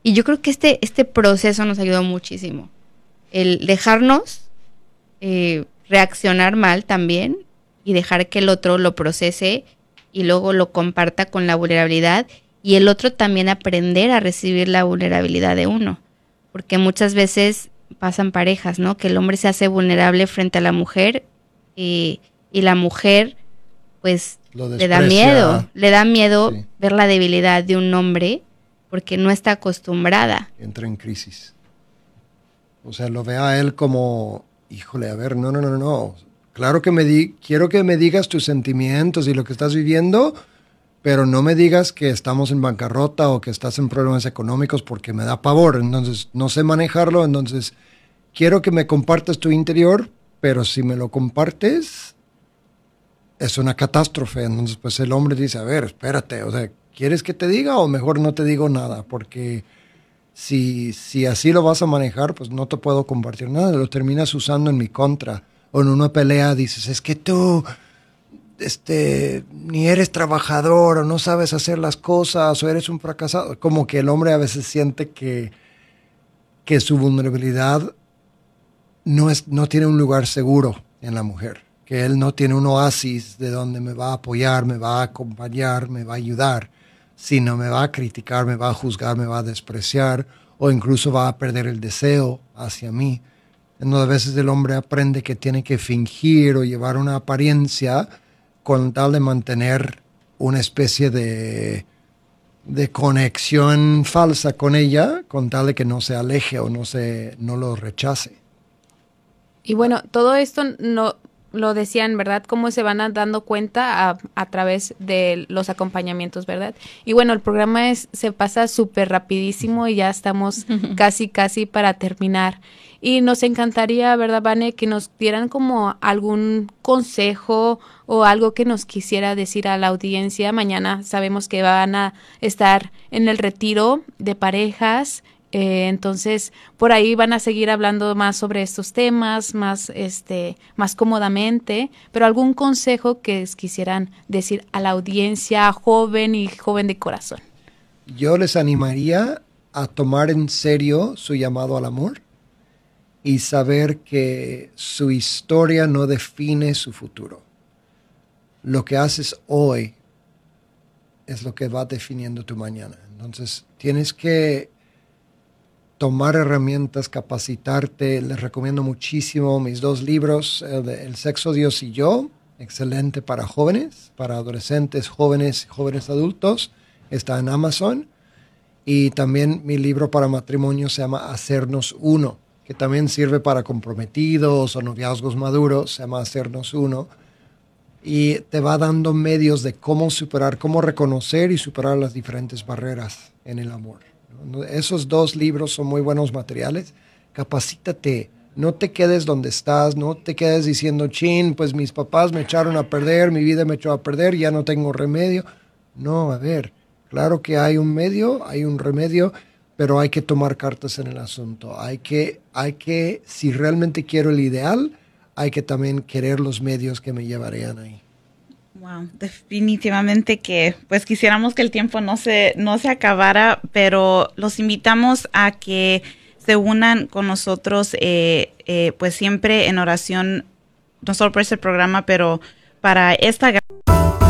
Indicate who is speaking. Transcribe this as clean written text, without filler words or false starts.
Speaker 1: Y yo creo que este proceso nos ayudó muchísimo. El dejarnos reaccionar mal también y dejar que el otro lo procese y luego lo comparta con la vulnerabilidad y el otro también aprender a recibir la vulnerabilidad de uno. Porque muchas veces pasan parejas, ¿no? Que el hombre se hace vulnerable frente a la mujer y la mujer pues le da miedo sí. Ver la debilidad de un hombre porque no está acostumbrada.
Speaker 2: Entra en crisis. O sea, lo ve a él como, híjole, a ver, no. Claro que quiero que me digas tus sentimientos y lo que estás viviendo, pero no me digas que estamos en bancarrota o que estás en problemas económicos porque me da pavor. Entonces, no sé manejarlo, entonces quiero que me compartas tu interior, pero si me lo compartes, es una catástrofe. Entonces, pues el hombre dice, a ver, espérate, o sea, ¿quieres que te diga o mejor no te digo nada? Porque si así lo vas a manejar, pues no te puedo compartir nada. Lo terminas usando en mi contra. O en una pelea dices, es que tú ni eres trabajador o no sabes hacer las cosas o eres un fracasado. Como que el hombre a veces siente que su vulnerabilidad no tiene un lugar seguro en la mujer. Que él no tiene un oasis de donde me va a apoyar, me va a acompañar, me va a ayudar, sino me va a criticar, me va a juzgar, me va a despreciar o incluso va a perder el deseo hacia mí. Entonces, a veces el hombre aprende que tiene que fingir o llevar una apariencia con tal de mantener una especie de conexión falsa con ella, con tal de que no se aleje o no lo rechace.
Speaker 3: Y bueno, todo esto no lo decían, ¿verdad? Cómo se van dando cuenta a través de los acompañamientos, ¿verdad? Y bueno, el programa se pasa súper rapidísimo y ya estamos casi para terminar. Y nos encantaría, ¿verdad, Vane? Que nos dieran como algún consejo o algo que nos quisiera decir a la audiencia. Mañana sabemos que van a estar en el retiro de parejas. Entonces, por ahí van a seguir hablando más sobre estos temas, más cómodamente, pero algún consejo que quisieran decir a la audiencia joven y joven de corazón.
Speaker 2: Yo les animaría a tomar en serio su llamado al amor y saber que su historia no define su futuro. Lo que haces hoy es lo que va definiendo tu mañana. Entonces, tienes que tomar herramientas, capacitarte. Les recomiendo muchísimo mis 2 libros, El sexo, Dios y yo, excelente para jóvenes, para adolescentes, jóvenes adultos, está en Amazon. Y también mi libro para matrimonio se llama Hacernos Uno, que también sirve para comprometidos o noviazgos maduros, se llama Hacernos Uno. Y te va dando medios de cómo superar, cómo reconocer y superar las diferentes barreras en el amor. Esos 2 libros son muy buenos materiales. Capacítate, no te quedes donde estás, no te quedes diciendo, chin, pues mis papás me echaron a perder, mi vida me echó a perder, ya no tengo remedio. No, a ver, claro que hay un medio, hay un remedio, pero hay que tomar cartas en el asunto. Hay que, si realmente quiero el ideal, hay que también querer los medios que me llevarían ahí.
Speaker 4: Wow, definitivamente que pues quisiéramos que el tiempo no se acabara, pero los invitamos a que se unan con nosotros pues siempre en oración, no solo por este programa, pero para esta